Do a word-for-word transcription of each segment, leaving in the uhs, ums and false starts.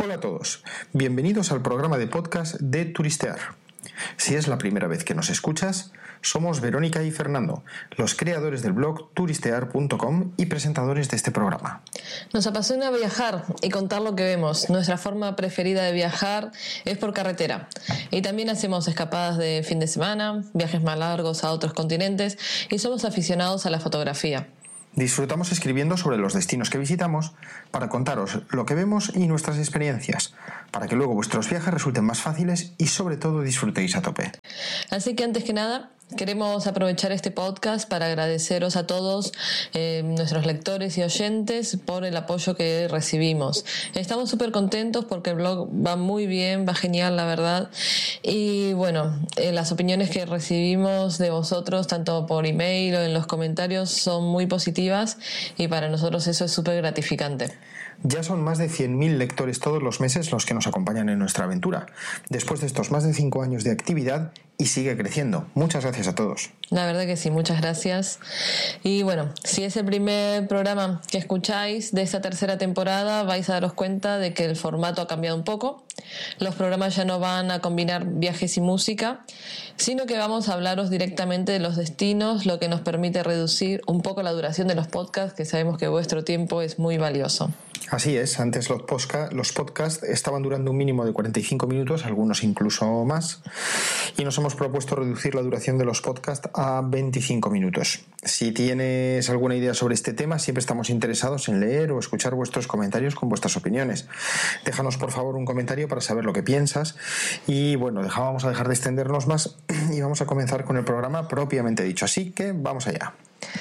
Hola a todos, bienvenidos al programa de podcast de Turistear. Si es la primera vez que nos escuchas, somos Verónica y Fernando, los creadores del blog turistear punto com y presentadores de este programa. Nos apasiona viajar y contar lo que vemos. Nuestra forma preferida de viajar es por carretera. Y también hacemos escapadas de fin de semana, viajes más largos a otros continentes y somos aficionados a la fotografía. Disfrutamos escribiendo sobre los destinos que visitamos para contaros lo que vemos y nuestras experiencias, para que luego vuestros viajes resulten más fáciles y sobre todo disfrutéis a tope. Así que antes que nada, queremos aprovechar este podcast para agradeceros a todos eh, nuestros lectores y oyentes por el apoyo que recibimos. Estamos súper contentos porque el blog va muy bien, va genial, la verdad. Y bueno, eh, las opiniones que recibimos de vosotros, tanto por email o en los comentarios, son muy positivas y para nosotros eso es súper gratificante. Ya son más de cien mil lectores todos los meses los que nos acompañan en nuestra aventura, después de estos más de cinco años de actividad, y sigue creciendo. Muchas gracias a todos. La verdad que sí, muchas gracias. Y bueno, si es el primer programa que escucháis de esta tercera temporada, vais a daros cuenta de que el formato ha cambiado un poco. Los programas ya no van a combinar viajes y música, sino que vamos a hablaros directamente de los destinos, lo que nos permite reducir un poco la duración de los podcasts, que sabemos que vuestro tiempo es muy valioso. Así es, antes los, podcast, los podcasts estaban durando un mínimo de cuarenta y cinco minutos, algunos incluso más, y nos hemos propuesto reducir la duración de los podcasts a veinticinco minutos. Si tienes alguna idea sobre este tema, siempre estamos interesados en leer o escuchar vuestros comentarios con vuestras opiniones. Déjanos por favor un comentario para saber lo que piensas y bueno, vamos a dejar de extendernos más y vamos a comenzar con el programa propiamente dicho, así que vamos allá.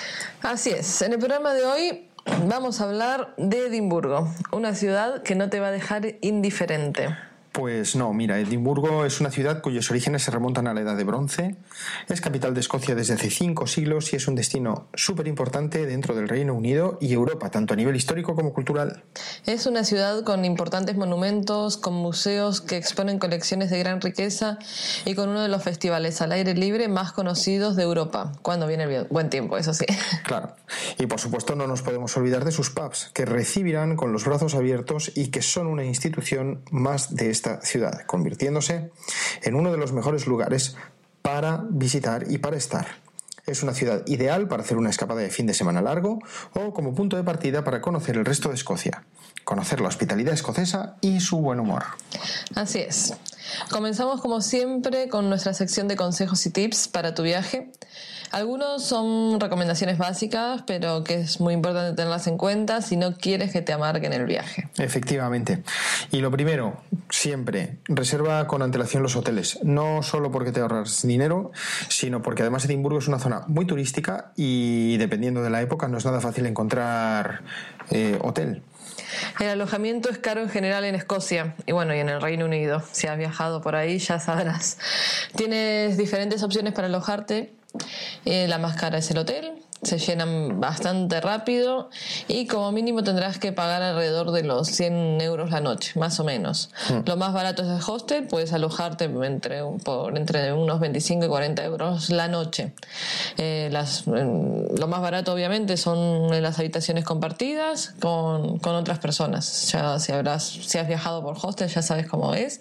Así es, en el programa de hoy vamos a hablar de Edimburgo, una ciudad que no te va a dejar indiferente. Pues no, mira, Edimburgo es una ciudad cuyos orígenes se remontan a la Edad de Bronce, es capital de Escocia desde hace cinco siglos y es un destino súper importante dentro del Reino Unido y Europa, tanto a nivel histórico como cultural. Es una ciudad con importantes monumentos, con museos que exponen colecciones de gran riqueza y con uno de los festivales al aire libre más conocidos de Europa, cuando viene el buen tiempo, eso sí. Claro, y por supuesto no nos podemos olvidar de sus pubs, que recibirán con los brazos abiertos y que son una institución más de esta esta ciudad, convirtiéndose en uno de los mejores lugares para visitar y para estar. Es una ciudad ideal para hacer una escapada de fin de semana largo o como punto de partida para conocer el resto de Escocia, conocer la hospitalidad escocesa y su buen humor. Así es. Comenzamos como siempre con nuestra sección de consejos y tips para tu viaje. Algunos son recomendaciones básicas, pero que es muy importante tenerlas en cuenta si no quieres que te amarguen el viaje. Efectivamente. Y lo primero, siempre, reserva con antelación los hoteles. No solo porque te ahorras dinero, sino porque además Edimburgo es una zona muy turística y dependiendo de la época no es nada fácil encontrar eh, hotel. El alojamiento es caro en general en Escocia y bueno, y en el Reino Unido. Si has viajado por ahí ya sabrás. Tienes diferentes opciones para alojarte. Eh, la más cara es el hotel, se llenan bastante rápido y como mínimo tendrás que pagar alrededor de los cien euros la noche, más o menos. Mm. Lo más barato es el hostel, puedes alojarte entre, por entre unos veinticinco y cuarenta euros la noche. Eh, las, eh, lo más barato obviamente son las habitaciones compartidas con, con otras personas. Ya si, habrás, si has viajado por hostel ya sabes cómo es.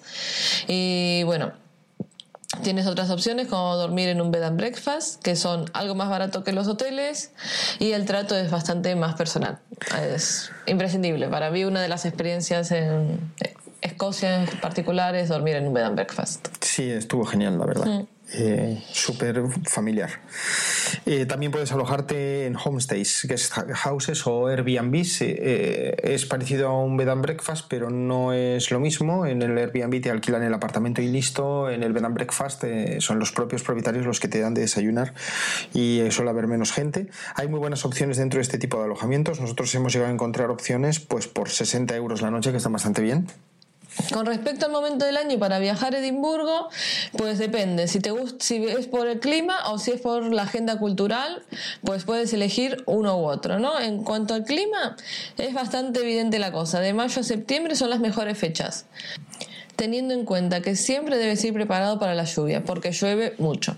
Y bueno, tienes otras opciones como dormir en un bed and breakfast, que son algo más barato que los hoteles y el trato es bastante más personal. Es imprescindible. Para mí una de las experiencias en Escocia en particular es dormir en un bed and breakfast. Sí, estuvo genial, la verdad. Mm. Eh, súper familiar. Eh, también puedes alojarte en homestays, guest houses o Airbnbs. Eh, es parecido a un bed and breakfast, pero no es lo mismo. En el Airbnb te alquilan el apartamento y listo. En el bed and breakfast eh, son los propios propietarios los que te dan de desayunar y eh, suele haber menos gente. Hay muy buenas opciones dentro de este tipo de alojamientos. Nosotros hemos llegado a encontrar opciones pues por sesenta euros la noche, que están bastante bien. Con respecto al momento del año para viajar a Edimburgo, pues depende. Si te gusta, si es por el clima o si es por la agenda cultural, pues puedes elegir uno u otro, ¿no? En cuanto al clima, es bastante evidente la cosa. De mayo a septiembre son las mejores fechas, teniendo en cuenta que siempre debes ir preparado para la lluvia, porque llueve mucho.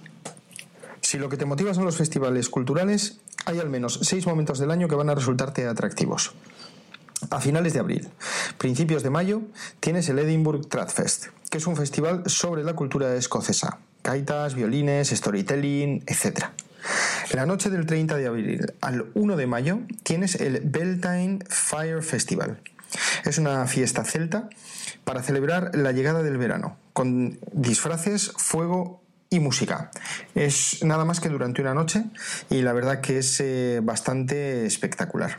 Si lo que te motiva son los festivales culturales, hay al menos seis momentos del año que van a resultarte atractivos. A finales de abril, principios de mayo, tienes el Edinburgh Trad Fest, que es un festival sobre la cultura escocesa. Gaitas, violines, storytelling, etcétera. La noche del treinta de abril al uno de mayo tienes el Beltane Fire Festival. Es una fiesta celta para celebrar la llegada del verano, con disfraces, fuego y música. Es nada más que durante una noche y la verdad que es eh, bastante espectacular.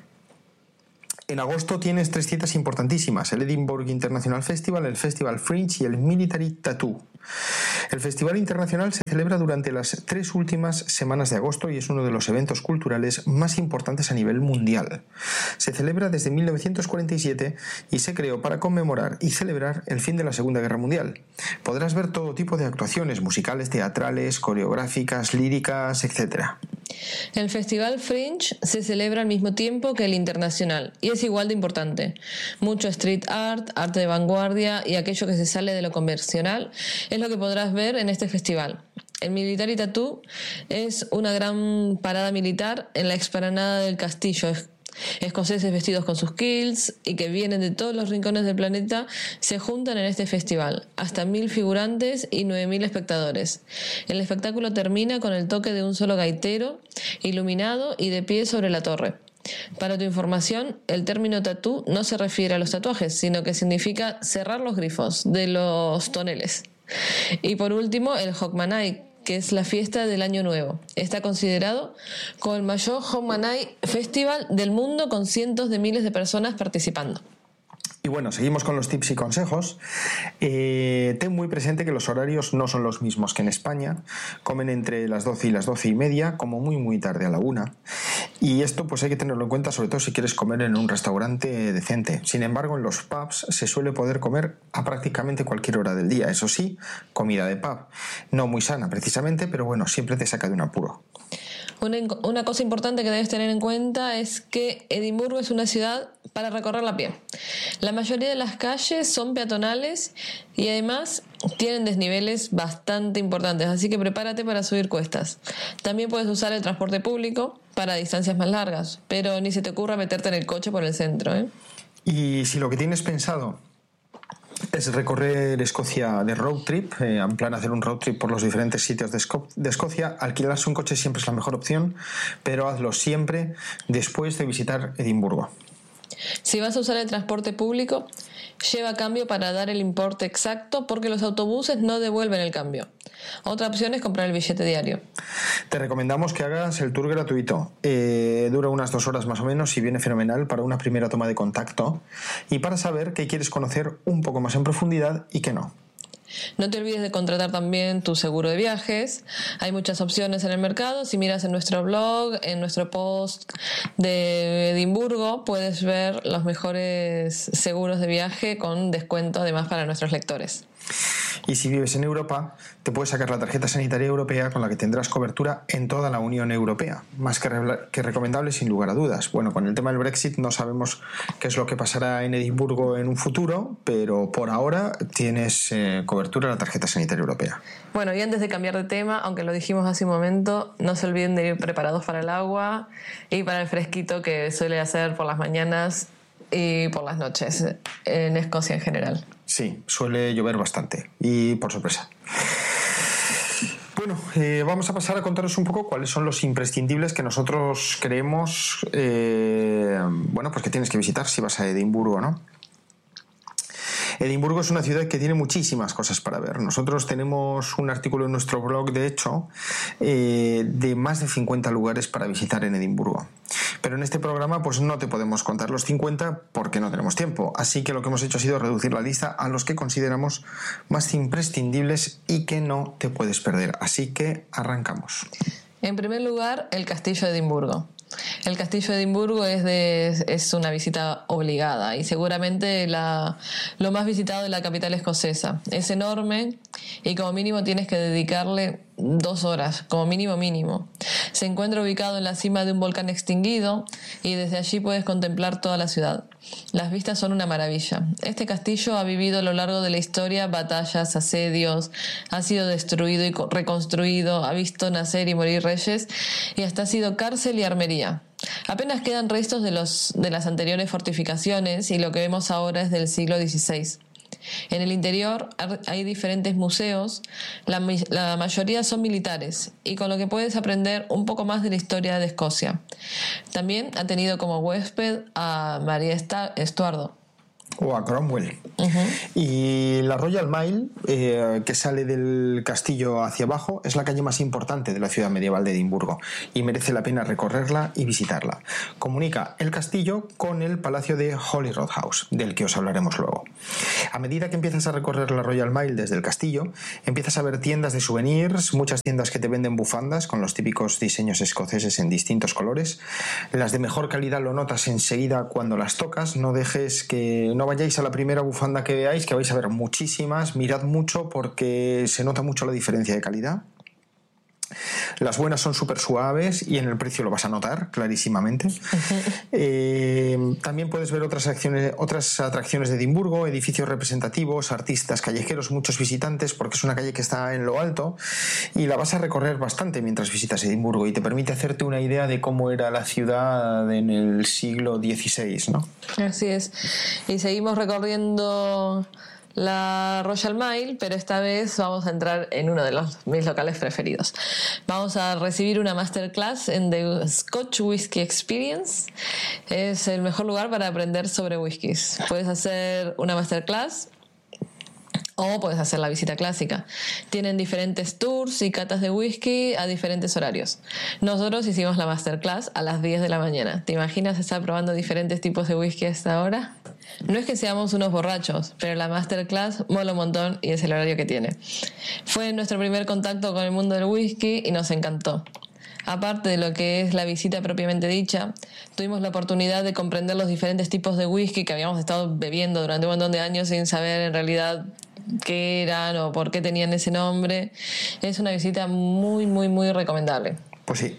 En agosto tienes tres citas importantísimas: el Edinburgh International Festival, el Festival Fringe y el Military Tattoo. El Festival Internacional se celebra durante las tres últimas semanas de agosto y es uno de los eventos culturales más importantes a nivel mundial. Se celebra desde mil novecientos cuarenta y siete y se creó para conmemorar y celebrar el fin de la Segunda Guerra Mundial. Podrás ver todo tipo de actuaciones musicales, teatrales, coreográficas, líricas, etcétera. El Festival Fringe se celebra al mismo tiempo que el Internacional y es igual de importante. Mucho street art, arte de vanguardia y aquello que se sale de lo convencional es lo que podrás ver en este festival. El Military Tattoo es una gran parada militar en la explanada del castillo. Escoceses vestidos con sus kilts y que vienen de todos los rincones del planeta se juntan en este festival, hasta mil figurantes y nueve mil espectadores. El espectáculo termina con el toque de un solo gaitero, iluminado y de pie sobre la torre. Para tu información, el término tatú no se refiere a los tatuajes, sino que significa cerrar los grifos de los toneles. Y por último, el Hogmanay, que es la fiesta del Año Nuevo. Está considerado como el mayor Hogmanay Festival del mundo, con cientos de miles de personas participando. Y bueno, seguimos con los tips y consejos. Eh, ten muy presente que los horarios no son los mismos que en España. Comen entre las doce y las doce y media, como muy muy tarde a la una. Y esto pues hay que tenerlo en cuenta, sobre todo si quieres comer en un restaurante decente. Sin embargo, en los pubs se suele poder comer a prácticamente cualquier hora del día. Eso sí, comida de pub. No muy sana precisamente, pero bueno, siempre te saca de un apuro. Una, una cosa importante que debes tener en cuenta es que Edimburgo es una ciudad para recorrerla a pie. La mayoría de las calles son peatonales y además tienen desniveles bastante importantes, así que prepárate para subir cuestas. También puedes usar el transporte público para distancias más largas, pero ni se te ocurra meterte en el coche por el centro, ¿eh? Y si lo que tienes pensado es recorrer Escocia de road trip, eh, en plan hacer un road trip por los diferentes sitios de, Esco- de Escocia, alquilarse un coche siempre es la mejor opción, pero hazlo siempre después de visitar Edimburgo. Si vas a usar el transporte público, lleva cambio para dar el importe exacto, porque los autobuses no devuelven el cambio. Otra opción es comprar el billete diario. Te recomendamos que hagas el tour gratuito. Eh, dura unas dos horas más o menos y viene fenomenal para una primera toma de contacto y para saber qué quieres conocer un poco más en profundidad y qué no. No te olvides de contratar también tu seguro de viajes. Hay muchas opciones en el mercado. Si miras en nuestro blog, en nuestro post de Edimburgo, puedes ver los mejores seguros de viaje con descuento además para nuestros lectores. Y si vives en Europa, te puedes sacar la tarjeta sanitaria europea con la que tendrás cobertura en toda la Unión Europea. Más que, re- que recomendable, sin lugar a dudas. Bueno, con el tema del Brexit no sabemos qué es lo que pasará en Edimburgo en un futuro, pero por ahora tienes eh, cobertura en la tarjeta sanitaria europea. Bueno, y antes de cambiar de tema, aunque lo dijimos hace un momento, no se olviden de ir preparados para el agua y para el fresquito que suele hacer por las mañanas y por las noches en Escocia en general. Sí, suele llover bastante y por sorpresa. Bueno, eh, vamos a pasar a contaros un poco cuáles son los imprescindibles que nosotros creemos eh, bueno, pues que tienes que visitar si vas a Edimburgo, ¿no? Edimburgo es una ciudad que tiene muchísimas cosas para ver. Nosotros tenemos un artículo en nuestro blog, de hecho, eh, de más de cincuenta lugares para visitar en Edimburgo. Pero en este programa pues no te podemos contar los cincuenta porque no tenemos tiempo. Así que lo que hemos hecho ha sido reducir la lista a los que consideramos más imprescindibles y que no te puedes perder. Así que arrancamos. En primer lugar, el Castillo de Edimburgo. El Castillo de Edimburgo es, de, es una visita obligada y seguramente la, lo más visitado de la capital escocesa. Es enorme y como mínimo tienes que dedicarle dos horas, como mínimo mínimo. Se encuentra ubicado en la cima de un volcán extinguido y desde allí puedes contemplar toda la ciudad. Las vistas son una maravilla. Este castillo ha vivido a lo largo de la historia batallas, asedios, ha sido destruido y reconstruido, ha visto nacer y morir reyes y hasta ha sido cárcel y armería. Apenas quedan restos de, los, de las anteriores fortificaciones y lo que vemos ahora es del siglo dieciséis. En el interior hay diferentes museos, la, la mayoría son militares, y con lo que puedes aprender un poco más de la historia de Escocia. También ha tenido como huésped a María Estuardo. O a Cromwell. Uh-huh. Y la Royal Mile, eh, que sale del castillo hacia abajo, es la calle más importante de la ciudad medieval de Edimburgo y merece la pena recorrerla y visitarla. Comunica el castillo con el palacio de Holyrood House, del que os hablaremos luego. A medida que empiezas a recorrer la Royal Mile desde el castillo, empiezas a ver tiendas de souvenirs, muchas tiendas que te venden bufandas con los típicos diseños escoceses en distintos colores. Las de mejor calidad lo notas enseguida cuando las tocas. No dejes que... No vayáis a la primera bufanda que veáis, que vais a ver muchísimas. Mirad mucho porque se nota mucho la diferencia de calidad. Las buenas son súper suaves y en el precio lo vas a notar clarísimamente. Uh-huh. Eh, también puedes ver otras, acciones, otras atracciones de Edimburgo, edificios representativos, artistas, callejeros, muchos visitantes, porque es una calle que está en lo alto y la vas a recorrer bastante mientras visitas Edimburgo y te permite hacerte una idea de cómo era la ciudad en el siglo dieciséis, ¿no? Así es. Y seguimos recorriendo la Royal Mile, pero esta vez vamos a entrar en uno de los, mis locales preferidos. Vamos a recibir una masterclass en The Scotch Whisky Experience. Es el mejor lugar para aprender sobre whiskies. Puedes hacer una masterclass o puedes hacer la visita clásica. Tienen diferentes tours y catas de whisky a diferentes horarios. Nosotros hicimos la masterclass a las diez de la mañana. ¿Te imaginas estar probando diferentes tipos de whisky a esta hora? No es que seamos unos borrachos, pero la masterclass mola un montón y es el horario que tiene. Fue nuestro primer contacto con el mundo del whisky y nos encantó. Aparte de lo que es la visita propiamente dicha, tuvimos la oportunidad de comprender los diferentes tipos de whisky que habíamos estado bebiendo durante un montón de años sin saber en realidad qué eran o por qué tenían ese nombre. Es una visita muy, muy, muy recomendable. Pues sí.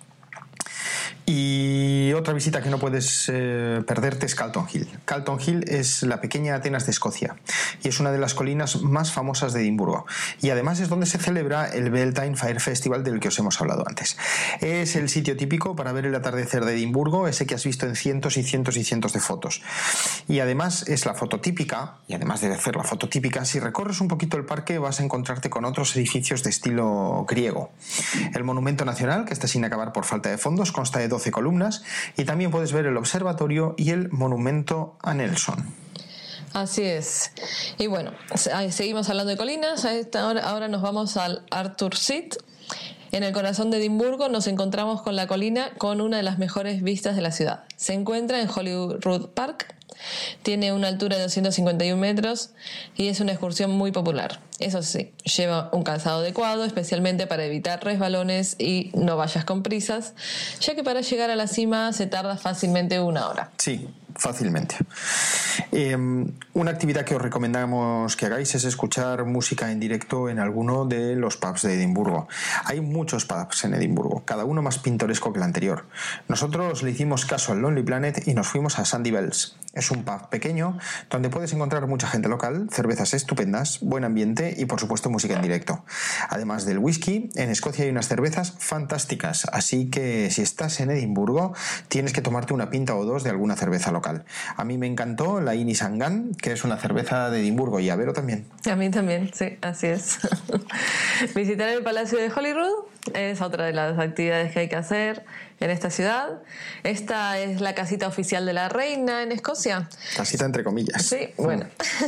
Y otra visita que no puedes eh, perderte es Calton Hill. Calton Hill es la pequeña Atenas de Escocia y es una de las colinas más famosas de Edimburgo. Y además es donde se celebra el Beltane Fire Festival del que os hemos hablado antes. Es el sitio típico para ver el atardecer de Edimburgo, ese que has visto en cientos y cientos y cientos de fotos. Y además es la foto típica, y además de hacer la foto típica, si recorres un poquito el parque vas a encontrarte con otros edificios de estilo griego. El Monumento Nacional, que está sin acabar por falta de fondos, consta de doce columnas, y también puedes ver el observatorio y el monumento a Nelson. Así es. Y bueno, seguimos hablando de colinas. A esta hora, ahora nos vamos al Arthur Seat. En el corazón de Edimburgo nos encontramos con la colina con una de las mejores vistas de la ciudad. Se encuentra en Holyrood Park. Tiene una altura de doscientos cincuenta y un metros y es una excursión muy popular. Eso sí, lleva un calzado adecuado, especialmente para evitar resbalones y no vayas con prisas, ya que para llegar a la cima se tarda fácilmente una hora. Sí, fácilmente. Eh, una actividad que os recomendamos que hagáis es escuchar música en directo en alguno de los pubs de Edimburgo. Hay muchos pubs en Edimburgo, cada uno más pintoresco que el anterior. Nosotros le hicimos caso al Lonely Planet y nos fuimos a Sandy Bells. Es un pub pequeño donde puedes encontrar mucha gente local, cervezas estupendas, buen ambiente y por supuesto música en directo. Además del whisky, en Escocia hay unas cervezas fantásticas, así que si estás en Edimburgo tienes que tomarte una pinta o dos de alguna cerveza local. A mí me encantó la Innis and Gunn, que es una cerveza de Edimburgo, y a Vero también. A mí también, sí, así es. Visitar el Palacio de Holyrood es otra de las actividades que hay que hacer en esta ciudad. Esta es la casita oficial de la reina en Escocia. Casita entre comillas. Sí, bueno.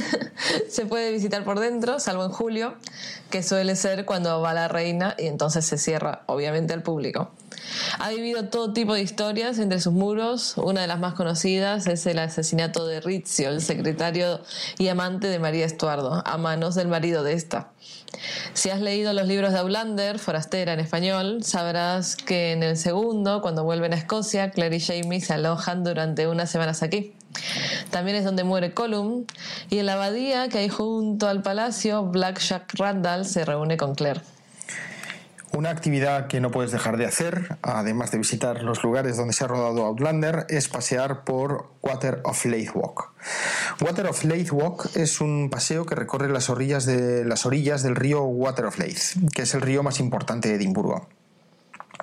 Se puede visitar por dentro, salvo en julio, que suele ser cuando va la reina y entonces se cierra, obviamente, al público. Ha vivido todo tipo de historias entre sus muros. Una de las más conocidas es el asesinato de Rizzio, el secretario y amante de María Estuardo, a manos del marido de esta. Si has leído los libros de Outlander, Forastera en español, sabrás que en el segundo, cuando vuelven a Escocia, Claire y Jamie se alojan durante unas semanas aquí. También es donde muere Colum, y en la abadía que hay junto al palacio, Black Jack Randall se reúne con Claire. Una actividad que no puedes dejar de hacer, además de visitar los lugares donde se ha rodado Outlander, es pasear por Water of Leith Walk. Water of Leith Walk es un paseo que recorre las orillas, de, las orillas del río Water of Leith, que es el río más importante de Edimburgo.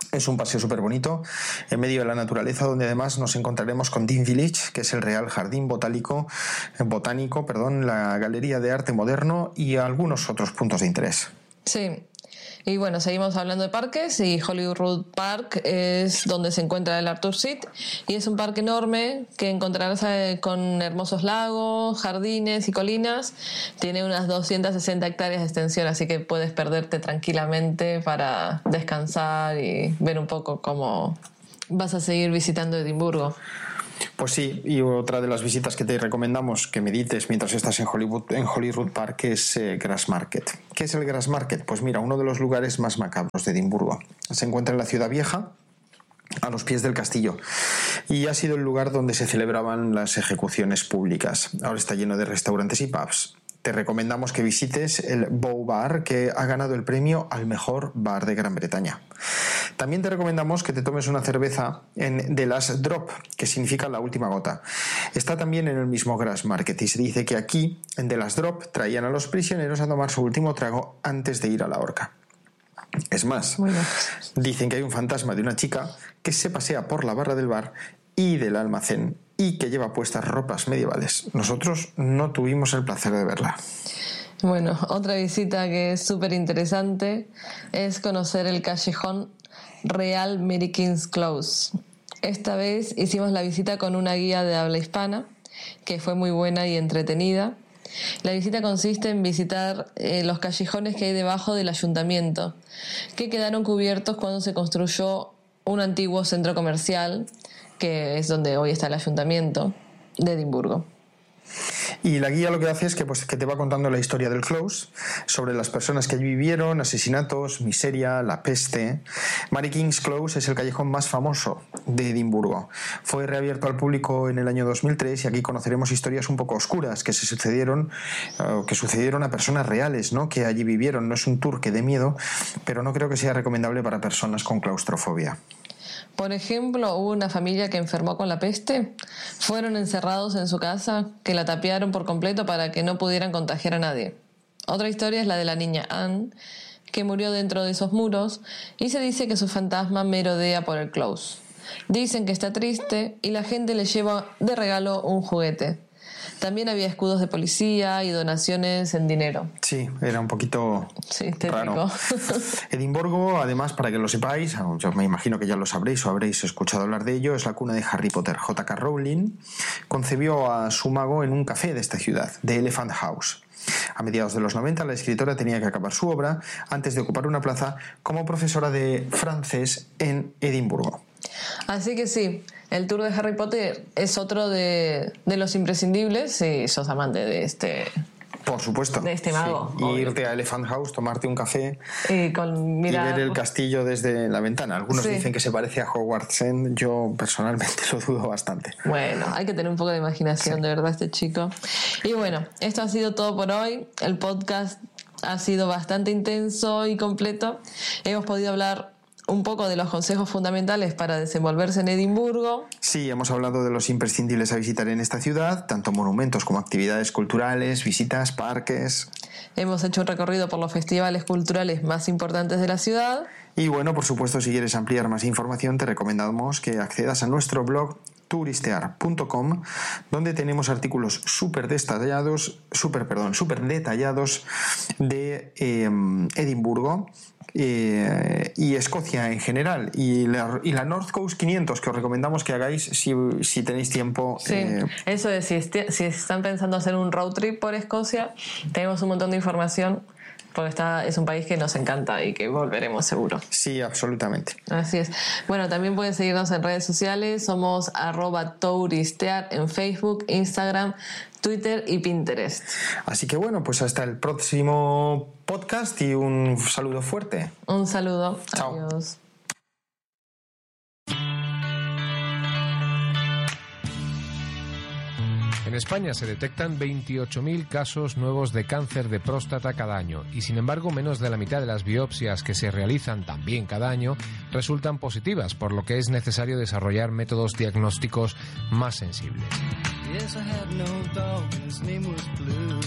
Es un paseo súper bonito, en medio de la naturaleza, donde además nos encontraremos con Dean Village, que es el Real Jardín Botánico, botánico, perdón, la Galería de Arte Moderno y algunos otros puntos de interés. Sí. Y bueno, seguimos hablando de parques y Hollywood Park es donde se encuentra el Arthur Seat y es un parque enorme que encontrarás con hermosos lagos, jardines y colinas. Tiene unas doscientas sesenta hectáreas de extensión, así que puedes perderte tranquilamente para descansar y ver un poco cómo vas a seguir visitando Edimburgo. Pues sí, y otra de las visitas que te recomendamos que medites mientras estás en Hollywood, en Hollywood Park es eh, Grassmarket. ¿Qué es el Grassmarket? Pues mira, uno de los lugares más macabros de Edimburgo. Se encuentra en la ciudad vieja, a los pies del castillo, y ha sido el lugar donde se celebraban las ejecuciones públicas. Ahora está lleno de restaurantes y pubs. Te recomendamos que visites el Bow Bar, que ha ganado el premio al mejor bar de Gran Bretaña. También te recomendamos que te tomes una cerveza en The Last Drop, que significa la última gota. Está también en el mismo Grassmarket y se dice que aquí, en The Last Drop, traían a los prisioneros a tomar su último trago antes de ir a la horca. Es más, dicen que hay un fantasma de una chica que se pasea por la barra del bar y del almacén y que lleva puestas ropas medievales. Nosotros no tuvimos el placer de verla. Bueno, otra visita que es súper interesante es conocer el callejón Real Mary King's Close. Esta vez hicimos la visita con una guía de habla hispana, que fue muy buena y entretenida. La visita consiste en visitar eh, los callejones que hay debajo del ayuntamiento, que quedaron cubiertos cuando se construyó un antiguo centro comercial, que es donde hoy está el ayuntamiento de Edimburgo. Y la guía lo que hace es que, pues, que te va contando la historia del Close, sobre las personas que allí vivieron, asesinatos, miseria, la peste. Mary King's Close es el callejón más famoso de Edimburgo. Fue reabierto al público en el año dos mil tres y aquí conoceremos historias un poco oscuras que se sucedieron, uh, que sucedieron a personas reales, ¿no?, que allí vivieron. No es un tour que dé miedo, pero no creo que sea recomendable para personas con claustrofobia. Por ejemplo, hubo una familia que enfermó con la peste. Fueron encerrados en su casa, que la tapiaron por completo para que no pudieran contagiar a nadie. Otra historia es la de la niña Anne, que murió dentro de esos muros, y se dice que su fantasma merodea por el Close. Dicen que está triste y la gente le lleva de regalo un juguete. También había escudos de policía y donaciones en dinero. Sí, era un poquito sí, raro. Edimburgo, además, para que lo sepáis, yo me imagino que ya lo sabréis o habréis escuchado hablar de ello, es la cuna de Harry Potter. J K Rowling concebió a su mago en un café de esta ciudad, The Elephant House. A mediados de los noventa, la escritora tenía que acabar su obra antes de ocupar una plaza como profesora de francés en Edimburgo. Así que sí, el tour de Harry Potter es otro de, de los imprescindibles si sos amante de este... Por supuesto. De este mago. Sí. Irte a Elephant House, tomarte un café y, con, mirar... y ver el castillo desde la ventana. Algunos sí. dicen que se parece a Hogwarts End. Yo personalmente lo dudo bastante. Bueno, hay que tener un poco de imaginación, sí. de verdad, este chico. Y bueno, esto ha sido todo por hoy. El podcast ha sido bastante intenso y completo. Hemos podido hablar un poco de los consejos fundamentales para desenvolverse en Edimburgo. Sí, hemos hablado de los imprescindibles a visitar en esta ciudad, tanto monumentos como actividades culturales, visitas, parques. Hemos hecho un recorrido por los festivales culturales más importantes de la ciudad. Y bueno, por supuesto, si quieres ampliar más información, te recomendamos que accedas a nuestro blog touristear punto com, donde tenemos artículos súper detallados, súper, perdón, súper detallados de eh, Edimburgo, Eh, y Escocia en general y la, y la North Coast quinientos, que os recomendamos que hagáis si, si tenéis tiempo. Sí, eh, eso es, si, est- si están pensando hacer un road trip por Escocia, tenemos un montón de información porque está, es un país que nos encanta y que volveremos seguro. Sí, absolutamente. Así es. Bueno, también pueden seguirnos en redes sociales, somos arroba touristear en Facebook, Instagram, Twitter y Pinterest. Así que bueno, pues hasta el próximo podcast y un saludo fuerte. Un saludo. Chao. Adiós. En España se detectan veintiocho mil casos nuevos de cáncer de próstata cada año y, sin embargo, menos de la mitad de las biopsias que se realizan también cada año resultan positivas, por lo que es necesario desarrollar métodos diagnósticos más sensibles. Yes, I had no dog, his name was Blue.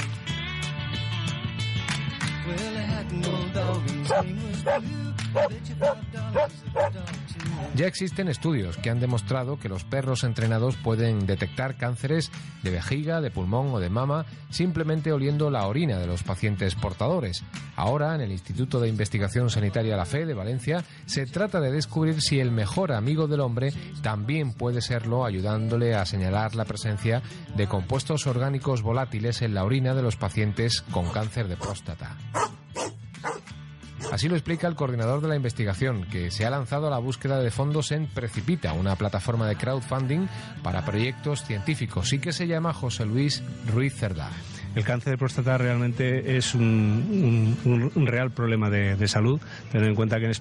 Well, I had no dog, his name was Blue. Ya existen estudios que han demostrado que los perros entrenados pueden detectar cánceres de vejiga, de pulmón o de mama simplemente oliendo la orina de los pacientes portadores. Ahora, en el Instituto de Investigación Sanitaria La Fe de Valencia, se trata de descubrir si el mejor amigo del hombre también puede serlo, ayudándole a señalar la presencia de compuestos orgánicos volátiles en la orina de los pacientes con cáncer de próstata. Así lo explica el coordinador de la investigación, que se ha lanzado a la búsqueda de fondos en Precipita, una plataforma de crowdfunding para proyectos científicos, y que se llama José Luis Ruiz Cerdá. El cáncer de próstata realmente es un, un, un real problema de, de salud, teniendo en cuenta que en España